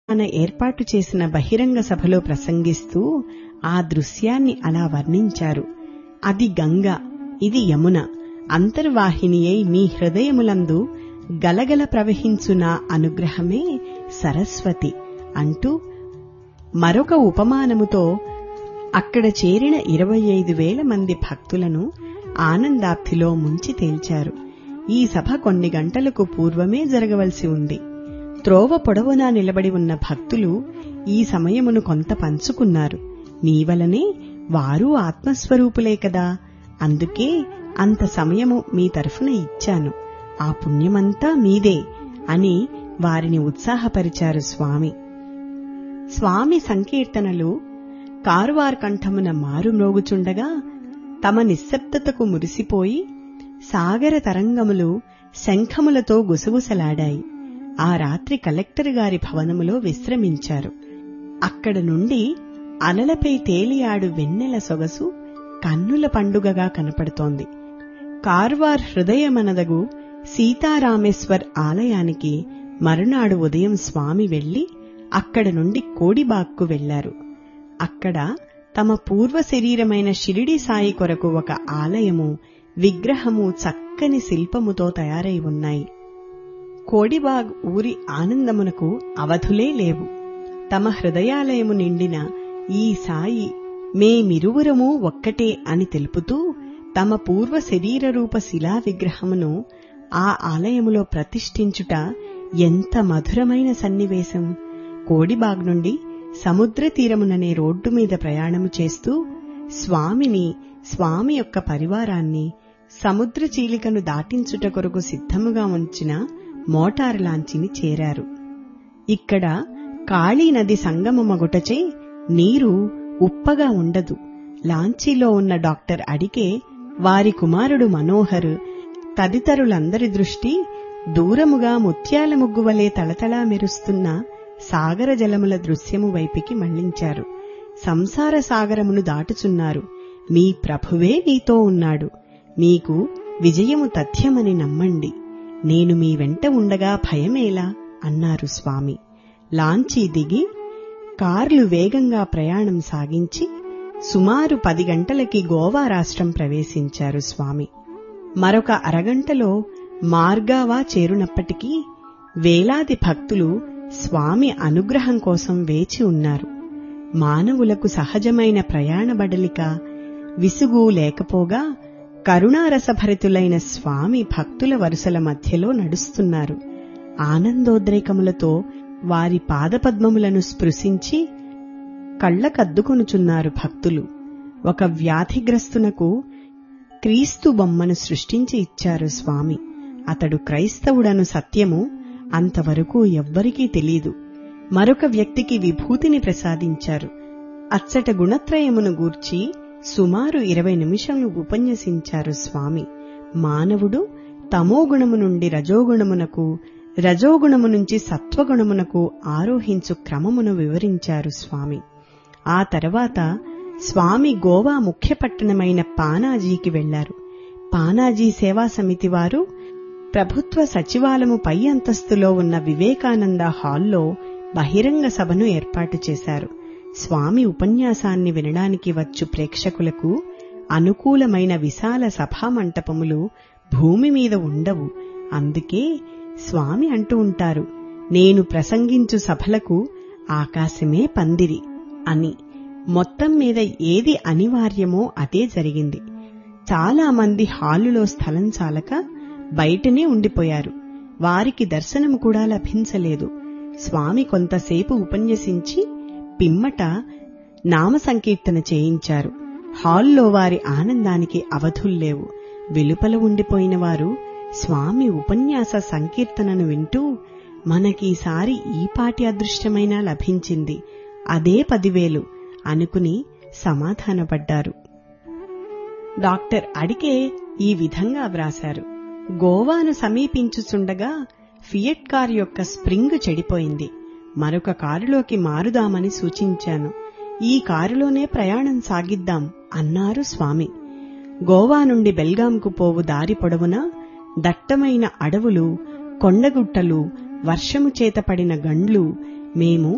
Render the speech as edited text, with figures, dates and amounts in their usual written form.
ఆయన ఏర్పాటు చేసిన బహిరంగ సభలో ప్రసంగిస్తూ ఆ దృశ్యాన్ని అలా వర్ణించారు. అది గంగ, ఇది యమున, అంతర్వాహినియై మీ హృదయములందు గలగల ప్రవహించు నా అనుగ్రహమే సరస్వతి అంటూ మరొక ఉపమానముతో అక్కడ చేరిన 25,000 మంది భక్తులను ఆనందాప్తిలో ముంచి తేల్చారు. ఈ సభ కొన్ని గంటలకు పూర్వమే జరగవలసి ఉంది. త్రోవ పొడవునా నిలబడి ఉన్న భక్తులు ఈ సమయమును కొంత పంచుకున్నారు. నీవలనే వారూ ఆత్మస్వరూపులే కదా, అందుకే అంత సమయము మీ తరఫున ఇచ్చాను, ఆ పుణ్యమంతా మీదే అని వారిని ఉత్సాహపరిచారు స్వామి. స్వామి సంకీర్తనలు కారువార్ కంఠమున మారుమ్రోగుచుండగా తమ నిశ్శబ్దతకు మురిసిపోయి సాగర తరంగములు శంఖములతో గుసగుసలాడాయి. ఆ రాత్రి కలెక్టర్ గారి భవనములో విశ్రమించారు. అక్కడ నుండి అలలపై తేలియాడు వెన్నెల సొగసు కన్నుల పండుగగా కనపడుతోంది. కార్వార్ హృదయమనదగు సీతారామేశ్వర్ ఆలయానికి మరునాడు ఉదయం స్వామి వెళ్లి అక్కడ నుండి కోడిబాగ్కు వెళ్లారు. అక్కడ తమ పూర్వ శరీరమైన షిరిడి సాయి కొరకు ఒక ఆలయము, విగ్రహము చక్కని శిల్పముతో తయారై ఉన్నాయి. కోడిబాగ్ ఊరి ఆనందమునకు అవధులే లేవు. తమ హృదయాలయము నిండిన ఈ సాయి మేమిరువురము ఒక్కటే అని తెలుపుతూ తమ పూర్వ శరీరరూప శిలా విగ్రహమును ఆ ఆలయములో ప్రతిష్ఠించుట ఎంత మధురమైన సన్నివేశం. కోడిబాగ్ నుండి సముద్ర తీరముననే రోడ్డు మీద ప్రయాణము చేస్తూ స్వామిని, స్వామి యొక్క పరివారాన్ని సముద్ర చీలికను దాటించుట కొరకు సిద్ధముగా ఉంచిన మోటారు లాంచిని చేరారు. ఇక్కడ కాళీ నది సంగమమగుటచే నీరు ఉప్పగా ఉండదు. లాంచీలో ఉన్న డాక్టర్ అడికే, వారి కుమారుడు మనోహర్ తదితరులందరి దృష్టి దూరముగా ముత్యాల ముగ్గువలే తళతళా మెరుస్తున్న సాగర జలముల దృశ్యము వైపికి మళ్లించారు. సంసార సాగరమును దాటుచున్నారు. మీ ప్రభువే మీతో ఉన్నాడు. మీకు విజయము తథ్యమని నమ్మండి. నేను మీ వెంట ఉండగా భయమేలా అన్నారు స్వామి. లాంచీ దిగి కార్లు వేగంగా ప్రయాణం సాగించి సుమారు 10 గంటలకి గోవా రాష్ట్రం ప్రవేశించారు స్వామి. మరొక అరగంటలో మార్గావా చేరునప్పటికీ వేలాది భక్తులు స్వామి అనుగ్రహం కోసం వేచి ఉన్నారు. మానవులకు సహజమైన ప్రయాణ బడలిక, విసుగు లేకపోగా కరుణారసభరితులైన స్వామి భక్తుల వరుసల మధ్యలో నడుస్తున్నారు. ఆనందోద్రేకములతో వారి పాదపద్మములను స్పృశించి కళ్లకద్దుకొనుచున్నారు భక్తులు. ఒక వ్యాధిగ్రస్తునకు క్రీస్తు బొమ్మను సృష్టించి ఇచ్చారు స్వామి. అతడు క్రైస్తవుడను సత్యము అంతవరకు ఎవ్వరికీ తెలీదు. మరొక వ్యక్తికి విభూతిని ప్రసాదించారు. అచ్చట గుణత్రయమును గూర్చి సుమారు 20 నిమిషములు ఉపన్యసించారు స్వామి. మానవుడు తమోగుణము నుండి రజోగుణమునకు, రజోగుణము నుంచి సత్వగుణమునకు ఆరోహించు క్రమమును వివరించారు స్వామి. ఆ తర్వాత స్వామి గోవా ముఖ్య పట్టణమైన పానాజీకి వెళ్లారు. పానాజీ సేవా సమితి వారు ప్రభుత్వ సచివాలయము పై అంతస్తులో ఉన్న వివేకానంద హాల్లో బహిరంగ సభను ఏర్పాటు చేశారు. స్వామి ఉపన్యాసాన్ని వినడానికి వచ్చు ప్రేక్షకులకు అనుకూలమైన విశాల సభామంటపములు భూమి మీద ఉండవు. అందుకే స్వామి అంటూ ఉంటారు, నేను ప్రసంగించు సభలకు ఆకాశమే పందిరి అని. మొత్తం మీద ఏది అనివార్యమో అదే జరిగింది. చాలా మంది హాలులో స్థలం చాలక బయటనే ఉండిపోయారు. వారికి దర్శనము కూడా లభించలేదు. స్వామి కొంతసేపు ఉపన్యసించి పిమ్మట నామ సంకీర్తన చేయించారు. హాల్లో వారి ఆనందానికి అవధుల్లేవు. వెలుపల ఉండిపోయిన వారు స్వామి ఉపన్యాస సంకీర్తనను వింటూ, మనకీసారి ఈపాటి అదృష్టమైనా లభించింది, అదే 10,000 అనుకుని సమాధానపడ్డారు. డాక్టర్ అడికే ఈ విధంగా వ్రాశారు. గోవాను సమీపించుచుండగా ఫియట్ కారు యొక్క స్ప్రింగ్ చెడిపోయింది. మరొక కారులోకి మారుదామని సూచించాను. ఈ కారులోనే ప్రయాణం సాగిద్దాం అన్నారు స్వామి. గోవా నుండి బెల్గాంకు పోవు దారి పొడవునా దట్టమైన అడవులు, కొండగుట్టలు, వర్షము చేత పడిన గండ్లు. మేము